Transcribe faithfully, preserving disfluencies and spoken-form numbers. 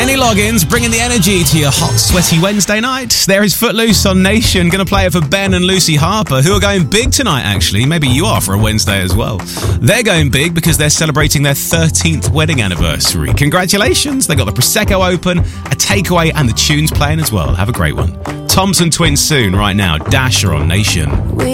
Kenny Loggins bringing the energy to your hot, sweaty Wednesday night. There is Footloose on Nation. Going to play it for Ben and Lucy Harper, who are going big tonight, actually. Maybe you are for a Wednesday as well. They're going big because they're celebrating their thirteenth wedding anniversary. Congratulations. They got the Prosecco open, a takeaway, and the tunes playing as well. Have a great one. Thompson Twins soon, right now. Dasher on Nation.